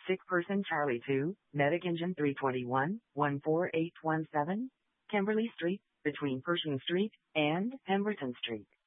Sick person Charlie 2, Medic Engine 321, 14817, Kimberly Street, between Pershing Street and Pemberton Street.